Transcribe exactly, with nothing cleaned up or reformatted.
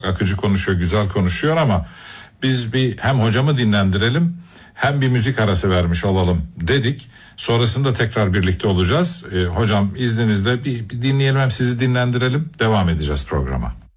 akıcı konuşuyor, güzel konuşuyor ama biz bir hem hocamı dinlendirelim hem bir müzik arası vermiş olalım dedik. Sonrasında tekrar birlikte olacağız. Ee, hocam izninizle bir, bir dinleyelim, hem sizi dinlendirelim, devam edeceğiz programa.